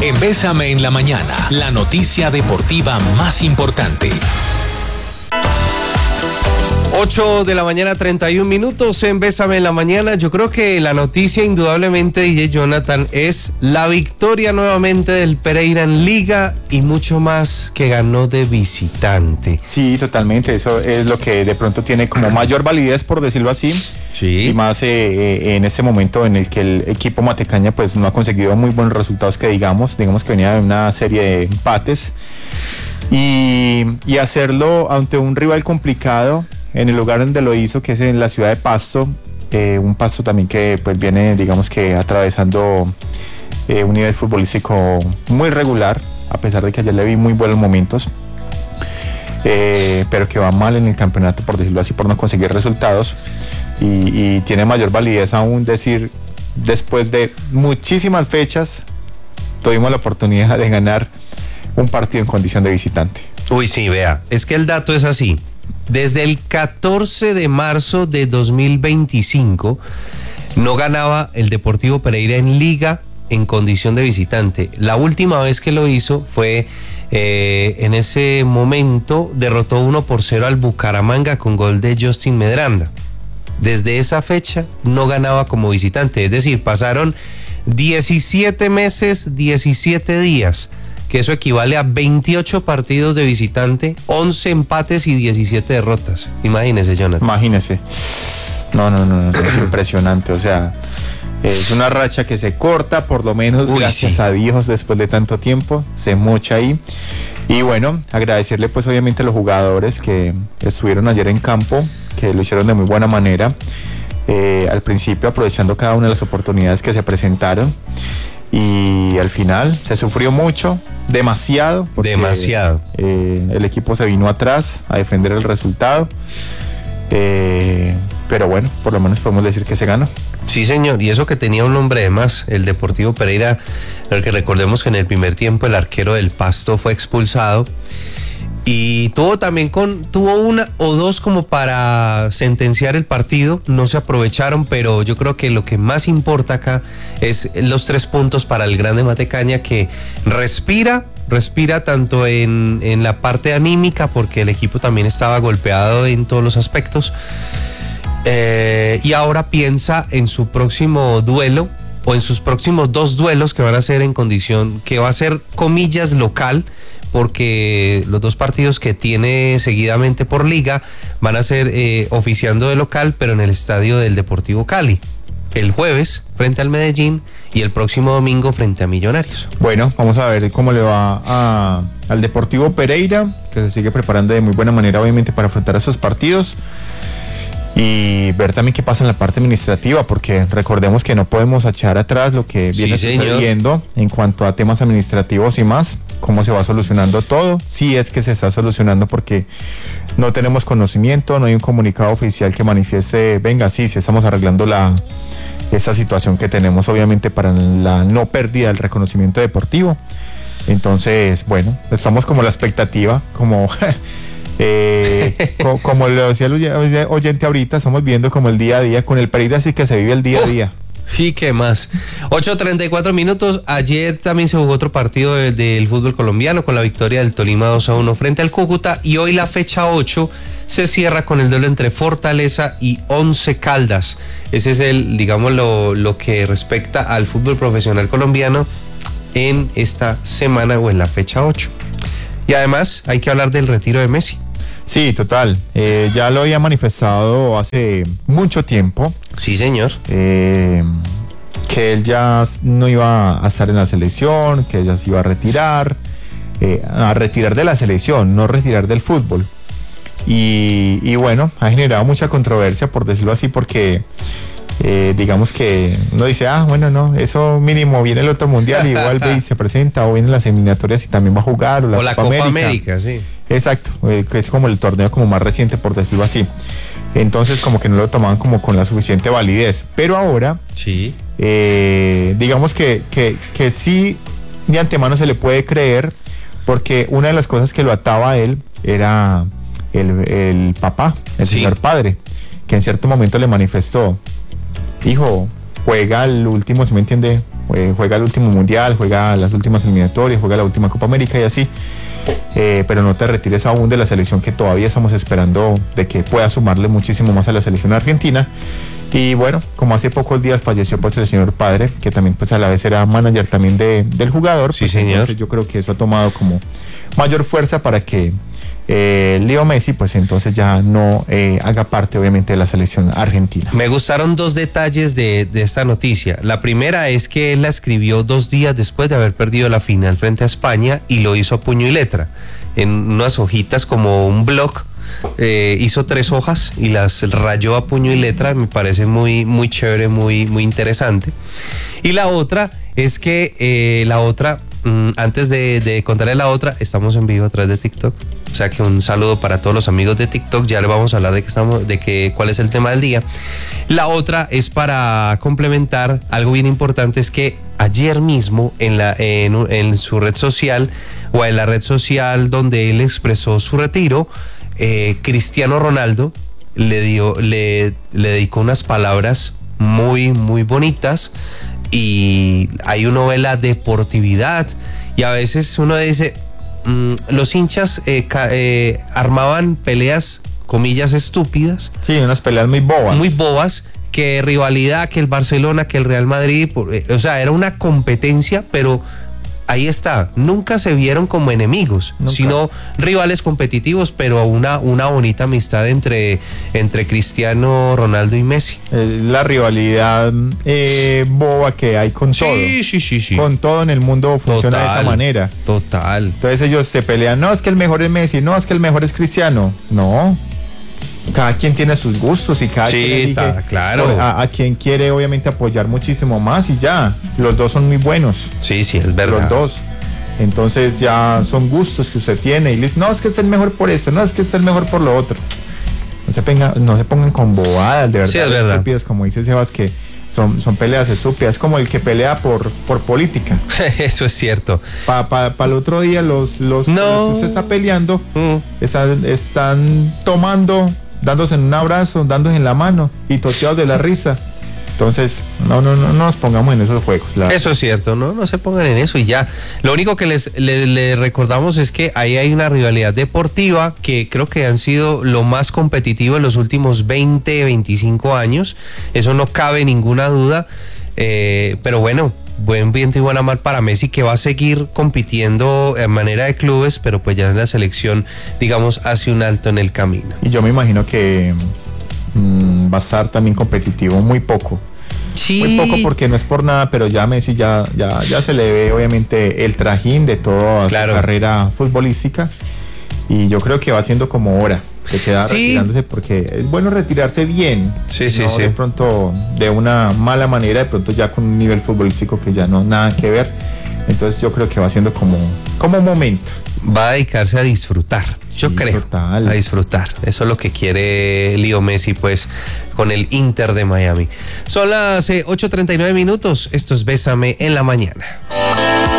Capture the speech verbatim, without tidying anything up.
En Bésame en la Mañana, la noticia deportiva más importante. ocho de la mañana, treinta y un minutos en Bésame en la Mañana. Yo creo que la noticia indudablemente, D J Jonathan, es la victoria nuevamente del Pereira en Liga y mucho más, que ganó de visitante. Sí, totalmente. Eso es lo que de pronto tiene como mayor validez, por decirlo así. Sí. Y más eh, eh, en este momento en el que el equipo Matecaña pues no ha conseguido muy buenos resultados, que digamos, digamos que venía de una serie de empates. Y, y hacerlo ante un rival complicado, en el lugar donde lo hizo, que es en la ciudad de Pasto, eh, un Pasto también que pues viene, digamos que atravesando eh, un nivel futbolístico muy regular, a pesar de que ayer le vi muy buenos momentos, eh, pero que va mal en el campeonato, por decirlo así, por no conseguir resultados, y, y tiene mayor validez aún decir, después de muchísimas fechas, tuvimos la oportunidad de ganar un partido en condición de visitante. Uy, sí, vea, es que el dato es así. Desde el catorce de marzo de dos mil veinticinco no ganaba el Deportivo Pereira en Liga en condición de visitante. La última vez que lo hizo fue eh, en ese momento derrotó uno por cero al Bucaramanga con gol de Justin Medranda. Desde esa fecha no ganaba como visitante, es decir, pasaron diecisiete meses, diecisiete días, que eso equivale a veintiocho partidos de visitante, once empates y diecisiete derrotas. Imagínese, Jonathan. Imagínese. No, no, no, no, es impresionante. O sea, es una racha que se corta, por lo menos. Uy, gracias sí. a Dios, después de tanto tiempo, se mocha ahí. Y bueno, agradecerle pues obviamente a los jugadores que estuvieron ayer en campo, que lo hicieron de muy buena manera. Eh, al principio, aprovechando cada una de las oportunidades que se presentaron. Y al final se sufrió mucho, demasiado. Porque, demasiado. Eh, el equipo se vino atrás a defender el resultado. Eh, pero bueno, por lo menos podemos decir que se ganó. Sí, señor, y eso que tenía un hombre de más, el Deportivo Pereira, el que recordemos que en el primer tiempo el arquero del Pasto fue expulsado. Y tuvo también con, tuvo una o dos como para sentenciar el partido, no se aprovecharon, pero yo creo que lo que más importa acá es los tres puntos para el Grande Matecaña, que respira, respira tanto en, en la parte anímica, porque el equipo también estaba golpeado en todos los aspectos, eh, y ahora piensa en su próximo duelo, o en sus próximos dos duelos que van a ser en condición, que va a ser comillas local, porque los dos partidos que tiene seguidamente por liga van a ser eh, oficiando de local, pero en el estadio del Deportivo Cali. El jueves frente al Medellín y el próximo domingo frente a Millonarios. Bueno, vamos a ver cómo le va a, al Deportivo Pereira, que se sigue preparando de muy buena manera obviamente para afrontar esos partidos. Y ver también qué pasa en la parte administrativa, porque recordemos que no podemos echar atrás lo que viene sí, sucediendo en cuanto a temas administrativos y más, cómo se va solucionando todo, si es que se está solucionando, porque no tenemos conocimiento, no hay un comunicado oficial que manifieste, venga, sí, sí estamos arreglando la esa situación que tenemos obviamente para la no pérdida del reconocimiento deportivo. Entonces, bueno, estamos como la expectativa, como... Eh, co- como lo decía el oyente ahorita, estamos viendo como el día a día con el Pereira, así que se vive el día a día. Sí, ¿qué más? ocho treinta y cuatro minutos. Ayer también se jugó otro partido de, del fútbol colombiano con la victoria del Tolima dos a uno frente al Cúcuta, y hoy la fecha ocho se cierra con el duelo entre Fortaleza y Once Caldas. Ese es el, digamos, lo, lo que respecta al fútbol profesional colombiano en esta semana o en la fecha ocho. Y además hay que hablar del retiro de Messi. Sí, total. Eh, ya lo había manifestado hace mucho tiempo. Sí, señor. Eh, que él ya no iba a estar en la selección, que ella se iba a retirar, eh, a retirar de la selección, no retirar del fútbol. Y, y bueno, ha generado mucha controversia, por decirlo así, porque eh, digamos que uno dice, ah, bueno, no, eso mínimo, viene el otro mundial, igual ve y se presenta, o vienen las eliminatorias y también va a jugar, o la, o la Copa, Copa América. América, sí. Exacto, eh, que es como el torneo como más reciente, por decirlo así. Entonces como que no lo tomaban como con la suficiente validez. Pero ahora, sí. eh, digamos que, que, que sí de antemano se le puede creer, porque una de las cosas que lo ataba a él era el, el papá, el sí. señor padre, que en cierto momento le manifestó, hijo, juega el último, si me entiende, eh, juega el último mundial, juega las últimas eliminatorias, juega la última Copa América y así. Eh, pero no te retires aún de la selección, que todavía estamos esperando de que pueda sumarle muchísimo más a la selección argentina. Y bueno, como hace pocos días falleció pues el señor padre, que también pues a la vez era manager también de, del jugador, sí, pues, señor. Entonces yo creo que eso ha tomado como mayor fuerza para que eh, Leo Messi pues entonces ya no eh, haga parte obviamente de la selección argentina. Me gustaron dos detalles de, de esta noticia. La primera es que él la escribió dos días después de haber perdido la final frente a España y lo hizo a puño y letra, en unas hojitas como un blog. Eh, hizo tres hojas y las rayó a puño y letra. Me parece muy, muy chévere, muy, muy interesante. Y la otra es que eh, la otra, mmm, antes de, de contarle la otra, estamos en vivo a través de TikTok. O sea que un saludo para todos los amigos de TikTok. Ya le vamos a hablar de que estamos, de que cuál es el tema del día. La otra es para complementar algo bien importante, es que ayer mismo en la en, en su red social o en la red social donde él expresó su retiro, eh, Cristiano Ronaldo le dio le, le dedicó unas palabras muy muy bonitas, y ahí uno ve la deportividad y a veces uno dice mmm, los hinchas eh, ca, eh, armaban peleas comillas estúpidas, sí, unas peleas muy bobas muy bobas, que rivalidad, que el Barcelona, que el Real Madrid, por, eh, o sea, era una competencia, pero ahí está, nunca se vieron como enemigos, nunca, sino rivales competitivos, pero una, una bonita amistad entre, entre Cristiano Ronaldo y Messi. Eh, la rivalidad eh, boba que hay con sí, todo. Sí, sí, sí. Con todo en el mundo funciona total, de esa manera. Total. Entonces ellos se pelean, no, es que el mejor es Messi, no, es que el mejor es Cristiano. No. Cada quien tiene sus gustos y cada sí, quien elige ta, claro. a, a quien quiere obviamente apoyar muchísimo más y ya. Los dos son muy buenos. Sí, sí, es verdad. Los dos. Entonces ya son gustos que usted tiene y les, no, es que es el mejor por eso, no, es que es el mejor por lo otro. No se, penga, no se pongan con bobadas, de verdad. Sí, es verdad. Estúpidas, como dice Sebas, que son, son peleas estúpidas. Es como el que pelea por, por política. Eso es cierto. Para pa, pa el otro día los, los, no. los que usted está peleando mm. están, están tomando, dándose en un abrazo, dándose en la mano y toteados de la risa. Entonces, no, no, no, no nos pongamos en esos juegos. La... Eso es cierto, no, no se pongan en eso y ya. Lo único que les, les, les recordamos es que ahí hay una rivalidad deportiva que creo que han sido lo más competitivo en los últimos veinte, veinticinco años. Eso no cabe ninguna duda. Eh, pero bueno, buen viento y buena mar para Messi, que va a seguir compitiendo en manera de clubes, pero pues ya en la selección, digamos, hace un alto en el camino. Y yo me imagino que mmm, va a estar también competitivo muy poco. Sí. Muy poco, porque no es por nada, pero ya Messi ya, ya, ya se le ve obviamente el trajín de toda claro. su carrera futbolística, y yo creo que va siendo como hora de quedar sí. retirándose, porque es bueno retirarse bien, sí, sí, no sí. de pronto de una mala manera, de pronto ya con un nivel futbolístico que ya no nada que ver. Entonces yo creo que va siendo como, como un momento. Va a dedicarse a disfrutar, yo sí, creo, total. a disfrutar. Eso es lo que quiere Leo Messi, pues, con el Inter de Miami. Son las eh, ocho treinta y nueve minutos. Esto es Bésame en la Mañana.